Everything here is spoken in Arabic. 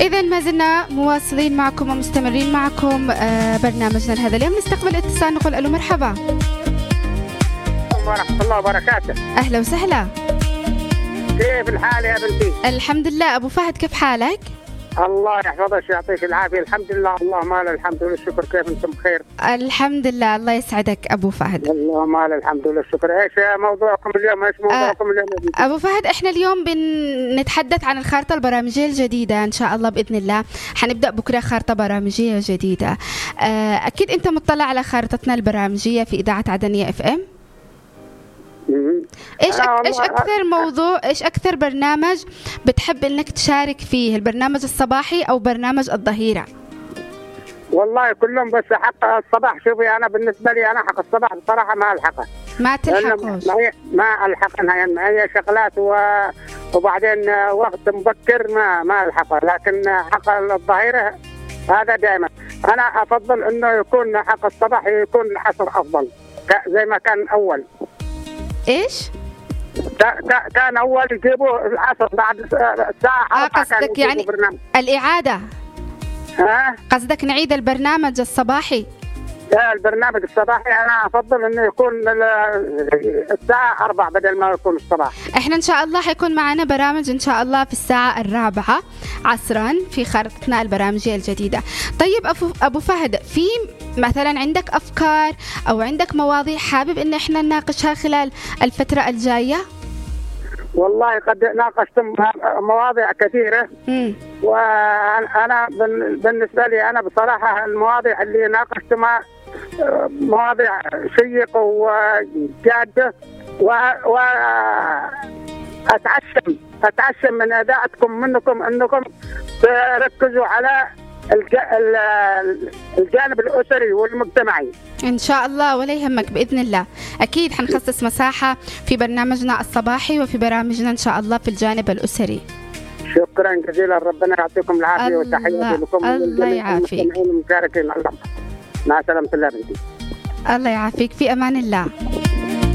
إذن ما زلنا مواصلين معكم ومستمرين معكم برنامجنا لهذا اليوم. نستقبل اتصال، نقول ألو مرحبا. ورحمة الله وبركاته. أهلا وسهلا. كيف الحال يا بنتي؟ الحمد لله. أبو فهد كيف حالك؟ الله يحفظك ويعطيك العافية. الحمد لله، اللهم لك الحمد والشكر. كيف أنتم بخير؟ الحمد لله، الله يسعدك أبو فهد. اللهم لك الحمد والشكر. إيش موضوعكم اليوم؟ أبو فهد، إحنا اليوم بنتحدث عن الخارطة البرامجية الجديدة إن شاء الله بإذن الله. حنبدأ بكرة خارطة برامجية جديدة. أكيد أنت مطلع على خارطتنا البرامجية في إذاعة عدنية FM. إيش أكثر برنامج بتحب إنك تشارك فيه؟ البرنامج الصباحي أو برنامج الظهيرة؟ والله كلهم، بس حق الصباح. شوفي أنا بالنسبة لي أنا حق الصباح بصراحة ما ألحقه. ما تلحقوش؟ ما ألحقها، يعني هي شغلات وبعدين وقت مبكر ما ألحقه. لكن حق الظهيرة هذا دائما أنا أفضل إنه يكون حق الصباح، يكون العصر أفضل زي ما كان أول. إيش؟ كان أول يجيبوا العصر بعد الساعة 4. قصدك يعني الإعادة؟ قصدك نعيد البرنامج الصباحي؟ لا، البرنامج الصباحي أنا أفضل إنه يكون الساعة 4 بدل ما يكون الصباح. إحنا إن شاء الله حيكون معنا برامج إن شاء الله في الساعة 4 عصرا في خارطتنا البرامجية الجديدة. طيب أبو فهد، في مثلا عندك أفكار أو عندك مواضيع حابب إن إحنا نناقشها خلال الفترة الجاية؟ والله قد ناقشت مواضيع كثيرة. وأنا بالنسبة لي أنا بصراحة المواضيع اللي ناقشتها مواضيع شيقة وجادة، أتعشم من أداءتكم منكم أنكم تركزوا على الجانب الأسري والمجتمعي إن شاء الله. ولا يهمك بإذن الله، أكيد حنخصص مساحة في برنامجنا الصباحي وفي برامجنا إن شاء الله في الجانب الأسري. شكرا جزيلا، ربنا يعطيكم العافية وتحياتي لكم. الله يعافيك. المشاركين. مع سلامة الله بنتي. الله يعافيك، في أمان الله.